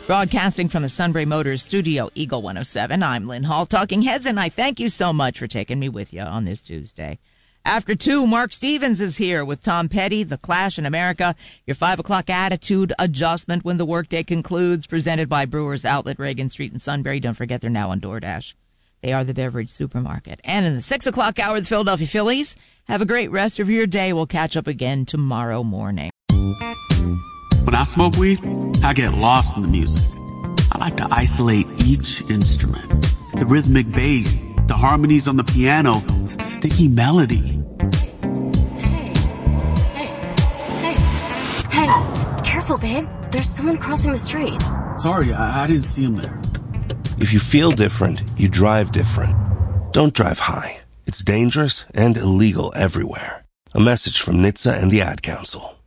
Broadcasting from the Sunbury Motors studio, Eagle 107, I'm Lynn Hall, Talking Heads, and I thank you so much for taking me with you on this Tuesday. After 2, Mark Stevens is here with Tom Petty, The Clash in America, your 5 o'clock attitude adjustment when the workday concludes, presented by Brewers Outlet, Reagan Street in Sunbury. Don't forget they're now on DoorDash. They are the beverage supermarket. And in the 6 o'clock hour, the Philadelphia Phillies. Have a great rest of your day. We'll catch up again tomorrow morning. When I smoke weed, I get lost in the music. I like to isolate each instrument. The rhythmic bass, the harmonies on the piano, the sticky melody. Hey, careful, babe. There's someone crossing the street. Sorry, I didn't see him there. If you feel different, you drive different. Don't drive high. It's dangerous and illegal everywhere. A message from NHTSA and the Ad Council.